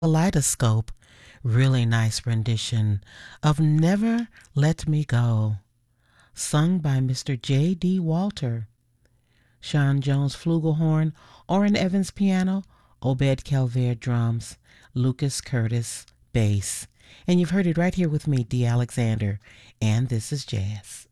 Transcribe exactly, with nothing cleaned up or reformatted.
Kaleidoscope. Really nice rendition of Never Let Me Go, sung by Mister J D. Walter. Sean Jones flugelhorn, Orrin Evans piano, Obed Calvaire drums, Lucas Curtis bass. And you've heard it right here with me, Dee Alexander, and this is Jazz.